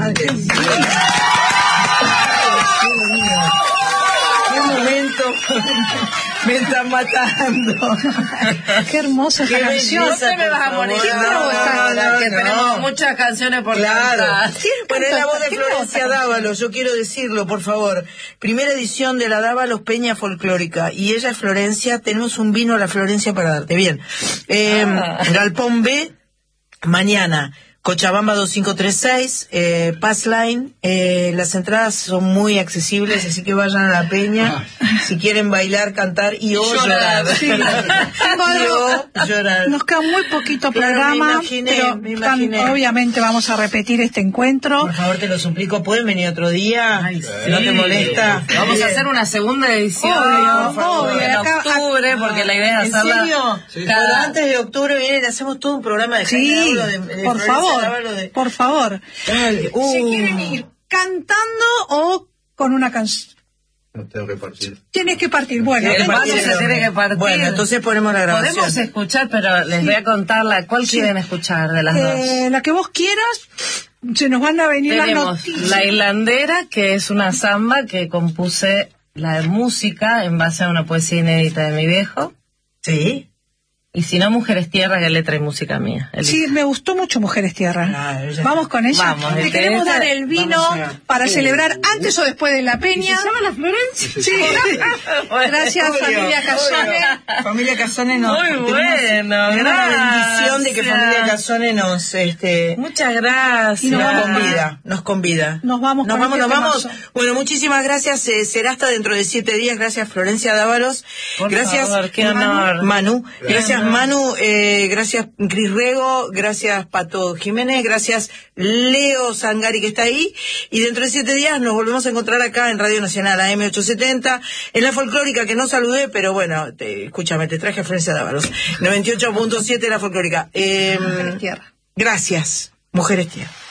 antes. ¡Qué momento! Me están matando. Qué hermosa esta canción. No te me vas a morir. Que tenemos muchas canciones por cantar. Bueno, es la voz de Florencia Dávalos, yo quiero decirlo, por favor. Primera edición de la Dávalos Peña Folclórica. Y ella es Florencia, tenemos un vino a la Florencia para darte. Bien. Galpón B, mañana. Cochabamba 2536, Pass Line, las entradas son muy accesibles, así que vayan a la peña si quieren bailar, cantar y llorar. Sí. Llorar. Nos queda muy poquito programa, me imaginé. Obviamente vamos a repetir este encuentro. Por favor, te lo suplico, ¿pueden venir otro día? Ay, si no te molesta. Vamos a hacer una segunda edición Obvio, en octubre, porque la idea es hacerla. ¿En serio? Pero antes de octubre viene, hacemos todo un programa de Sí, por favor, por favor. Ay, Si quieren ir cantando o con una canción. No tengo que partir. Tienes que partir. Bueno, El vaso se tiene que partir. Bueno, entonces ponemos la grabación. Podemos escuchar, pero les voy a contar cuál quieren escuchar de las dos. La que vos quieras. Se nos van a venir las Tenemos noticias. La Hilandera, que es una samba que compuse la música en base a una poesía inédita de mi viejo. Sí. Y si no, Mujeres Tierra, que letra y música mía. Sí, me gustó mucho Mujeres Tierra. Claro, Vamos con ella. Vamos, Te queremos dar el vino para celebrar antes o después de la peña. ¿Se llama la Florencia? Sí. Gracias, familia Casone. Familia Casone nos... Muy bueno, Tenemos la bendición de que gracias. Familia Casone nos... Muchas gracias. Y nos convida. Nos vamos. Bueno, muchísimas gracias. Será hasta dentro de 7 días. Gracias, Florencia Dávalos. Gracias, favor, qué honor. Manu. Gracias, Manu. Gracias, Cris Rego. Gracias, Pato Jiménez. Gracias, Leo Sangari, que está ahí. Y dentro de 7 días nos volvemos a encontrar acá en Radio Nacional, AM870, en la folclórica, que no saludé, pero bueno, escúchame, te traje a Florencia Dávalos. 98.7 la folclórica. Mujeres Tierra. Gracias, Mujeres Tierra.